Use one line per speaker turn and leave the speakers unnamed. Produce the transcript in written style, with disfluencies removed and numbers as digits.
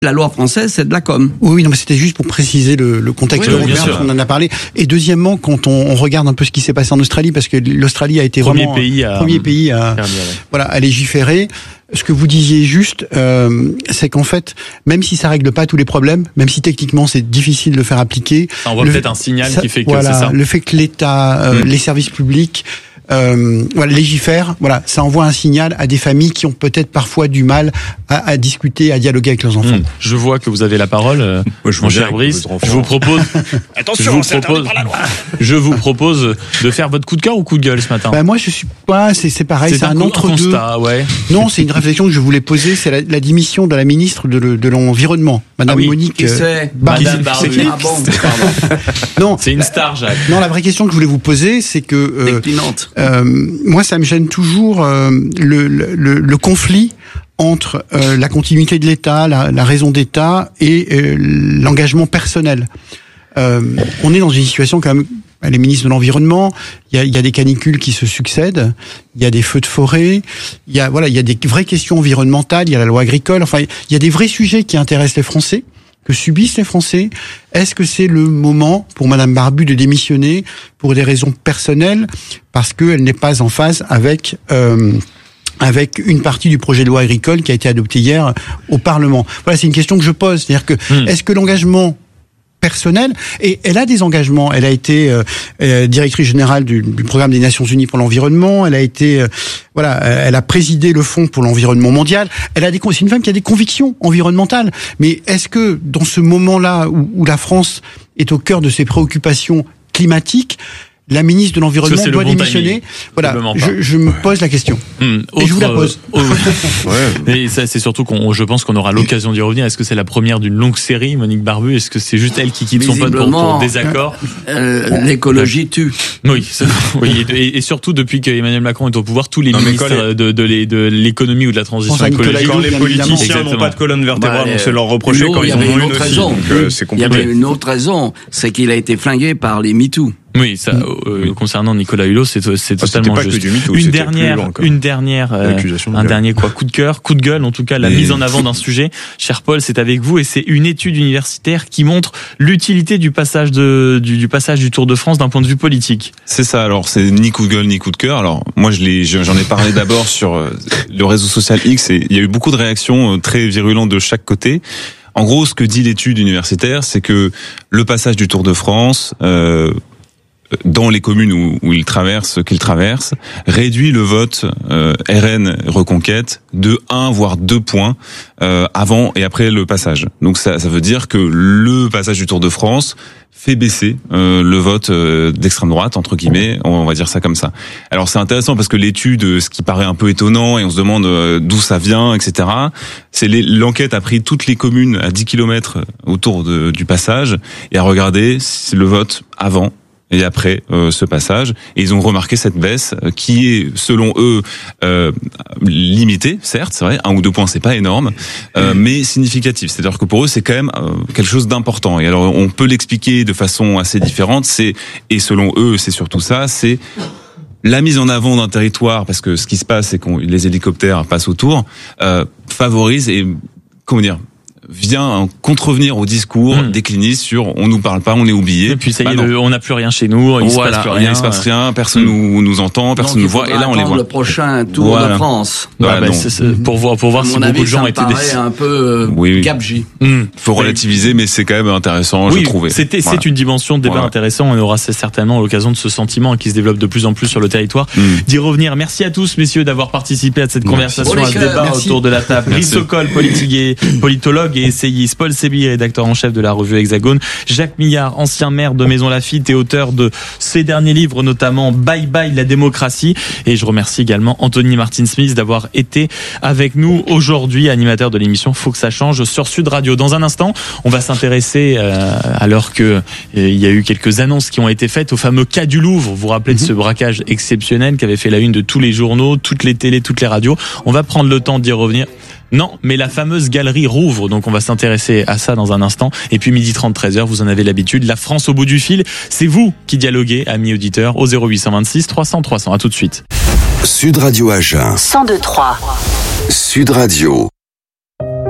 La loi française, c'est de la com.
Oui, non, mais c'était juste pour préciser le contexte européen, parce qu'on en a parlé. Et deuxièmement, quand on regarde un peu ce qui s'est passé en Australie, parce que l'Australie a été premier pays à légiférer. Ce que vous disiez juste, c'est qu'en fait, même si ça règle pas tous les problèmes, même si techniquement c'est difficile de le faire appliquer,
ça envoie peut-être un signal qui fait que c'est ça.
Le fait que l'État, les services publics légifèrent, ça envoie un signal à des familles qui ont peut-être parfois du mal à discuter, à dialoguer avec leurs enfants.
Je vois que vous avez la parole, mon cher Brice. Je vous propose, je vous propose de faire votre coup de cœur ou coup de gueule ce matin.
Moi, je suis pas, c'est pareil, c'est un entre-deux.
Ouais.
Non, c'est une réflexion que je voulais poser, c'est la démission de la ministre de l'Environnement, Madame Monique.
Madame Barbu.
Ah bon, pardon.
Non.
C'est une star, Jacques.
Non, la vraie question que je voulais vous poser, c'est que, moi, ça me gêne toujours le conflit entre la continuité de l'État, la raison d'État et l'engagement personnel. On est dans une situation quand même. Elle est ministre de l'Environnement. Il y a des canicules qui se succèdent. Il y a des feux de forêt. Il y a des vraies questions environnementales. Il y a la loi agricole. Enfin, il y a des vrais sujets qui intéressent les Français, que subissent les Français. Est-ce que c'est le moment pour Madame Barbu de démissionner pour des raisons personnelles, parce qu'elle n'est pas en phase avec une partie du projet de loi agricole qui a été adopté hier au Parlement? Voilà, c'est une question que je pose. C'est-à-dire que est-ce que l'engagement personnel, et elle a des engagements, elle a été directrice générale du programme des Nations Unies pour l'environnement, elle a été elle a présidé le Fonds pour l'environnement mondial, c'est une femme qui a des convictions environnementales, mais est-ce que dans ce moment-là où la France est au cœur de ses préoccupations climatiques, la ministre de l'Environnement doit démissionner? Voilà, je me pose la question. Et je vous la pose.
Et ça, c'est surtout je pense qu'on aura l'occasion d'y revenir. Est-ce que c'est la première d'une longue série, Monique Barbu? Est-ce que c'est juste elle qui quitte son poste pour désaccord?
L'écologie tue.
Oui, et surtout depuis qu'Emmanuel Macron est au pouvoir, tous les ministres de l'économie ou de la transition écologique.
Quand les politiciens n'ont pas de colonne vertébrale, on sait leur reprocher quand ils en ont une aussi. C'est compliqué.
Il y avait une autre raison, c'est qu'il a été flingué par les MeToo.
Oui, ça, concernant Nicolas Hulot, c'est totalement juste. Un dernier coup de cœur, coup de gueule, en tout cas, la mise en avant d'un sujet. Cher Paul, c'est avec vous, et c'est une étude universitaire qui montre l'utilité du passage du Tour de France d'un point de vue politique.
C'est ça. Alors, c'est ni coup de gueule, ni coup de cœur. Alors, moi, j'en ai parlé d'abord sur le réseau social X, et il y a eu beaucoup de réactions très virulentes de chaque côté. En gros, ce que dit l'étude universitaire, c'est que le passage du Tour de France, dans les communes qu'il traverse, réduit le vote RN Reconquête de 1 voire 2 points avant et après le passage. Donc ça veut dire que le passage du Tour de France fait baisser le vote d'extrême droite, entre guillemets, on va dire ça comme ça. Alors c'est intéressant parce que l'étude, ce qui paraît un peu étonnant, et on se demande d'où ça vient, etc., c'est l'enquête a pris toutes les communes à 10 km autour du passage et a regardé le vote avant et après ce passage, et ils ont remarqué cette baisse qui est, selon eux, limitée, certes, c'est vrai, 1 ou 2 points, c'est pas énorme, mais significative. C'est-à-dire que pour eux, c'est quand même quelque chose d'important. Et alors, on peut l'expliquer de façon assez différente. Et selon eux, c'est surtout ça, c'est la mise en avant d'un territoire, parce que ce qui se passe, c'est que les hélicoptères passent autour, favorise et vient contrevenir au discours décliniste sur on nous parle pas, on est oublié.
Et puis ça y est, on n'a plus rien chez nous, il se passe rien,
personne nous entend, personne nous voit, et là on les voit.
Le prochain Tour de France.
Pour voir si beaucoup de gens étaient
déçus. Un peu gabegie.
Faut relativiser, mais c'est quand même intéressant, je trouvais.
C'est une dimension de débat intéressant. On aura certainement l'occasion de ce sentiment qui se développe de plus en plus sur le territoire d'y revenir. Merci à tous, messieurs, d'avoir participé à cette conversation, à ce débat autour de la table. Brice Sokol, politologue et essayiste, Paul Sébi, rédacteur en chef de la revue Hexagone, Jacques Millard, ancien maire de Maisons-Laffitte et auteur de ses derniers livres, notamment Bye Bye la démocratie. Et je remercie également Anthony Martin-Smith d'avoir été avec nous aujourd'hui, animateur de l'émission Faut que ça change sur Sud Radio. Dans un instant, on va s'intéresser, alors que il y a eu quelques annonces qui ont été faites, au fameux cas du Louvre. Vous vous rappelez de ce braquage exceptionnel qui avait fait la une de tous les journaux, toutes les télés, toutes les radios. On va prendre le temps d'y revenir. Non, mais la fameuse galerie rouvre, donc on va s'intéresser à ça dans un instant. Et puis 12h30, 13h, vous en avez l'habitude, la France au bout du fil, c'est vous qui dialoguez, amis auditeurs, au 0826 300 300. À tout de suite.
Sud Radio Agen
102.3.
Sud Radio.